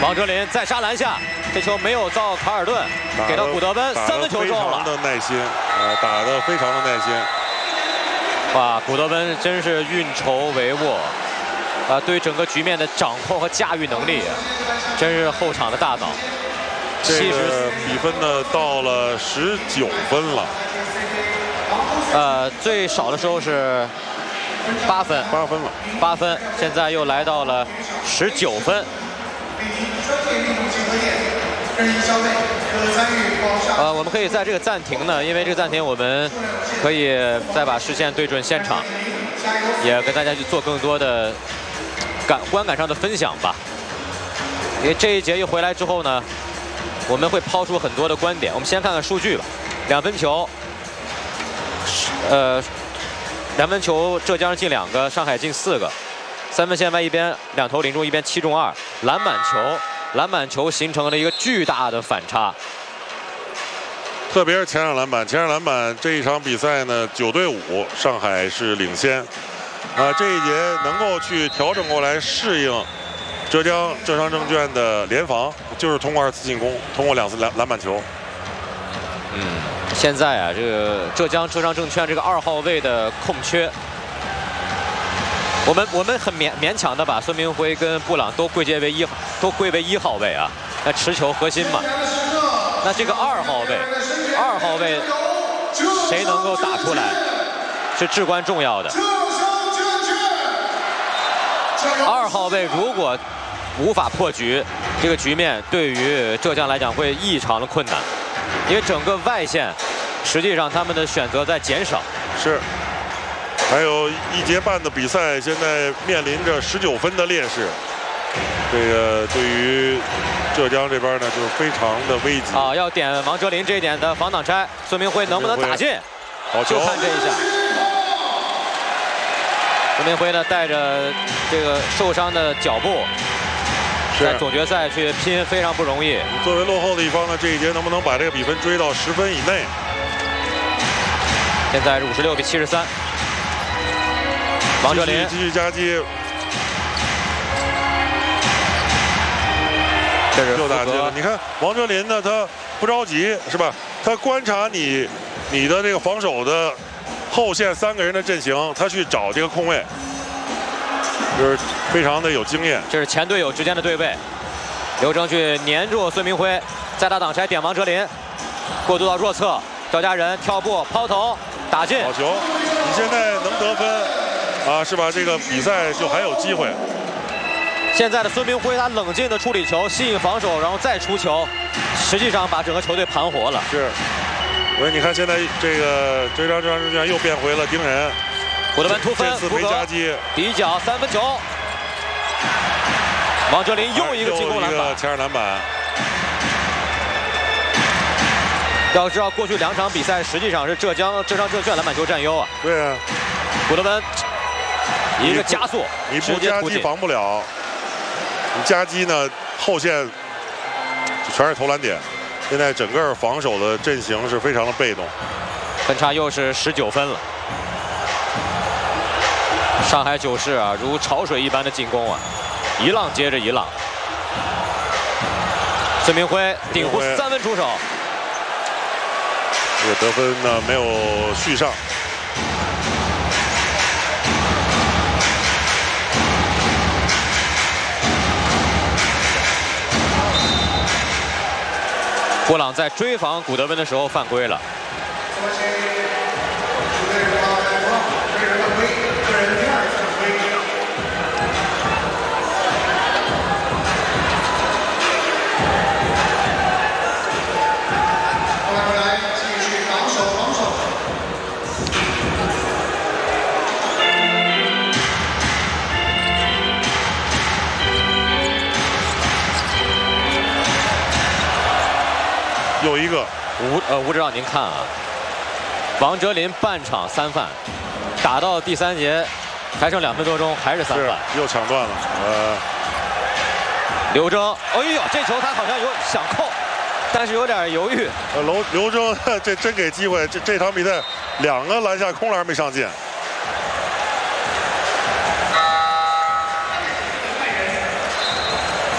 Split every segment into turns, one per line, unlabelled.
王哲林再杀篮下，这球没有遭卡尔顿，给到古德温，3分球中了。
非常的耐心，打得非常的耐心。
哇，古德温真是运筹帷幄，对整个局面的掌控和驾驭能力，真是后场的大脑。
这个比分呢到了19分了。
最少的时候是8分了，8分，现在又来到了19分。我们可以在这个暂停呢，因为这个暂停我们可以再把视线对准现场，也跟大家去做更多的观感上的分享吧。因为这一节一回来之后呢，我们会抛出很多的观点。我们先看看数据吧。2分球，2分球浙江进2个，上海进4个。3分线外一边2投零中，一边7中2。篮板球形成了一个巨大的反差。
特别是前场篮板这一场比赛呢，9对5，上海是领先。这一节能够去调整过来适应浙商证券的联防，就是通过2次进攻，通过2次篮板球。
现在啊，这个浙商证券这个2号位的空缺，我们很勉强的把孙铭徽跟布朗都归为1号位啊，那持球核心嘛。那这个2号位谁能够打出来，是至关重要的。2号位如果无法破局，这个局面对于浙江来讲会异常的困难，因为整个外线实际上他们的选择在减少。
是。还有1节半的比赛，现在面临着19分的劣势。这个对于浙江这边呢，就是非常的危急
啊！要点王哲林这一点的防挡拆，孙铭徽能不能打进？
好球！
就看这一下。孙铭徽呢，带着这个受伤的脚步，在总决赛去拼非常不容易。
作为落后的一方呢，这一节能不能把这个比分追到10分以内？
现在是56比73。王哲林
继续夹击，
这是
又打进了。你看王哲林呢，他不着急是吧？他观察你的这个防守的后线3个人的阵型，他去找这个空位，就是非常的有经验。
这是前队友之间的对位，刘铮去黏住孙铭徽，再打挡拆点王哲林，过渡到弱侧，赵家人跳步抛投打进。
好球！你现在能得分。是吧？这个比赛就还有机会。
现在的孙铭徽他冷静的处理球，吸引防守，然后再出球，实际上把整个球队盘活了。
是。所以你看，现在这个浙商证券又变回了盯人。
古德温突分，
这次没夹击，
底角3分球。王哲林又一个进攻篮板，
前场篮板。
要知道，过去2场比赛实际上是浙商证券篮板球占优啊。
对啊。
古德温。一个加速，
你不夹击防不了。你夹击呢，后线全是投篮点。现在整个防守的阵型是非常的被动。
分差又是19分了。上海九世啊，如潮水一般的进攻啊，一浪接着一浪。孙铭徽顶弧3分出手。
这个得分呢没有续上。
布朗在追防古德温的时候犯规了。
又一个
吴指导您看啊，王哲林半场3犯，打到第3节还剩2分多钟，还是3犯，
又抢断了。
刘铮，哎呦，这球他好像有想扣，但是有点犹豫。
刘铮这真给机会，这场比赛2个篮下空篮没上进。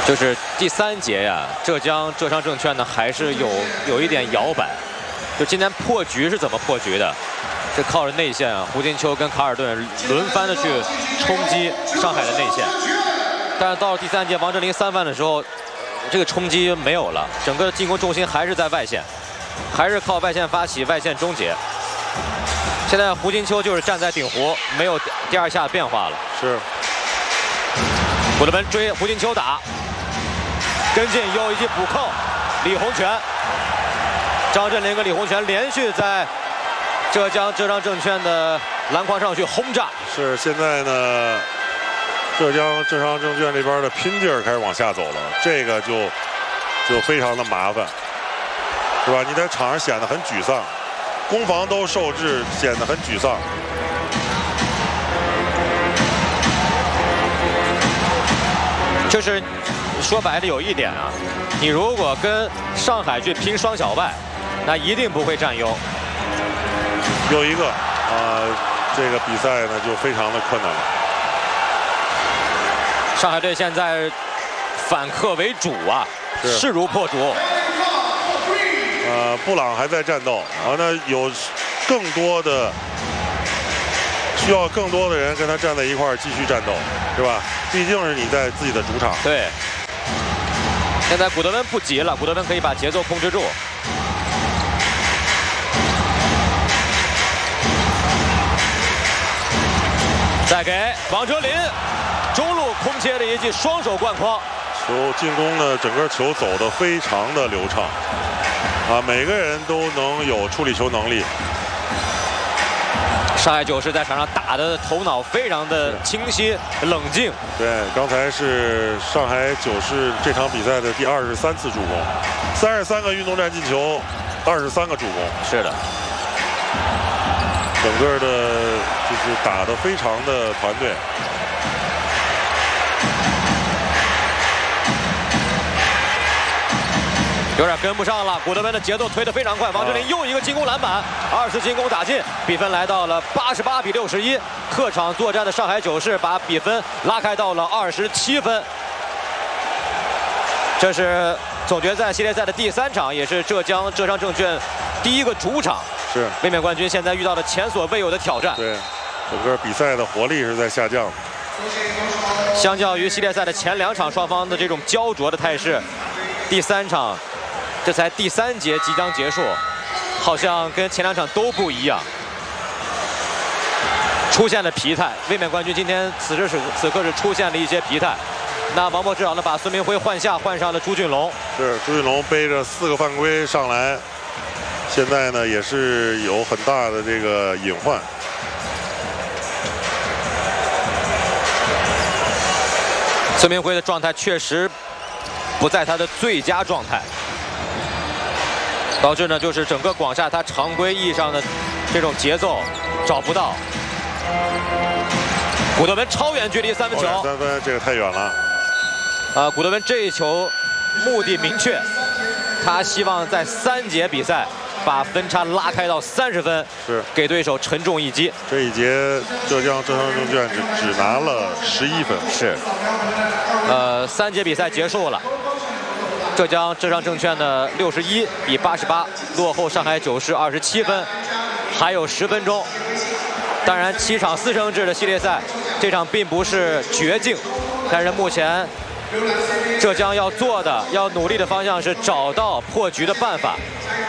就是第3节呀，浙商证券呢还是有一点摇摆。就今天破局是怎么破局的？是靠着内线啊，胡金秋跟卡尔顿轮番的去冲击上海的内线。但是到了第3节，王哲林3犯的时候，这个冲击没有了，整个进攻重心还是在外线，还是靠外线发起，外线终结。现在胡金秋就是站在顶弧，没有第2下变化了。
是。
古德门追胡金秋打，跟进又一记补扣，李洪权、张镇麟跟李洪权连续在浙商证券的篮筐上去轰炸。
是，现在呢，浙商证券这边的拼劲儿开始往下走了，这个就非常的麻烦，是吧？你在场上显得很沮丧，攻防都受制，显得很沮丧。
就是说白了有一点啊，你如果跟上海去拼双小外，那一定不会占优。
有一个这个比赛呢就非常的困难了。
上海队现在反客为主啊，势如破竹。
布朗还在战斗，那有更多的需要更多的人跟他站在一块儿继续战斗，是吧？毕竟是你在自己的主场。
对。现在古德温不急了，古德温可以把节奏控制住。再给王哲林，中路空切的一记双手灌筐。
球进攻呢，整个球走得非常的流畅，每个人都能有处理球能力。
上海9世在场上打的头脑非常的清晰冷静。
对，刚才是上海9世这场比赛的第23次助攻，33个运动战进球，23个助攻。
是的，
整个的就是打得非常的团队。
有点跟不上了，古德温的节奏推得非常快，王哲林又一个进攻篮板，2次进攻打进，比分来到了88比61。客场作战的上海9世把比分拉开到了27分。这是总决赛系列赛的第3场，也是浙商证券第1个主场。
是
卫冕冠军现在遇到了前所未有的挑战。
对，整个比赛的活力是在下降。
相较于系列赛的前2场双方的这种焦灼的态势，第3场。这才第3节即将结束，好像跟前2场都不一样，出现了疲态。卫冕冠军今天此刻是出现了一些疲态。那王柏至少呢把孙明辉换下，换上了朱俊龙。
是朱俊龙背着4个犯规上来，现在呢也是有很大的这个隐患。
孙明辉的状态确实不在他的最佳状态。导致呢，就是整个广厦他常规意义上的这种节奏找不到。古德温超远距离3分球
，3分，这个太远了。
古德温这一球目的明确，他希望在3节比赛把分差拉开到30分，
是
给对手沉重一击。
这一节浙商证券只拿了11分。
是，3节比赛结束了。浙商证券的61比88落后上海9世27分，还有10分钟。当然7场4胜制的系列赛，这场并不是绝境，但是目前浙江要做的、要努力的方向是找到破局的办法。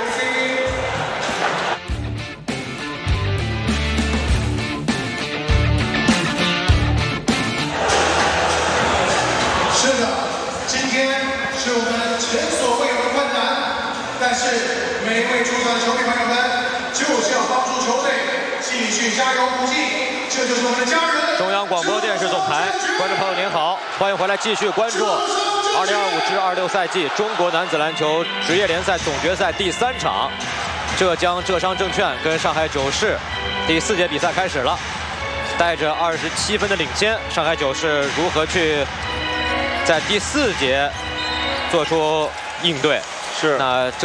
是的，今天是我们前所未有的困难，但是每一位出场的球迷朋友们，就是要帮助球队继续加油鼓劲，这就是我们的家人。
中央广播电视总台，观众朋友您好，欢迎回来继续关注2025至26赛季中国男子篮球职业联赛总决赛第3场，浙商证券跟上海9世第4节比赛开始了，带着27分的领先，上海9世如何去在第4节做出应对？
是
那这。